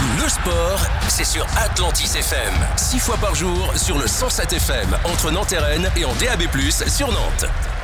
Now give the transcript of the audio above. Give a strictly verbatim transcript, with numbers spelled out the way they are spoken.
Le sport, c'est sur Atlantis F M. Six fois par jour sur le cent sept F M entre Nantes et Rennes et en D A B plus, sur Nantes.